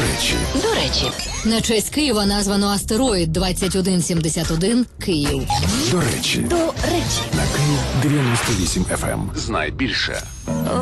До речі. На честь Києва названо астероїд 2171 Київ. До речі. До речі. На Київ 98 FM. Знай більше.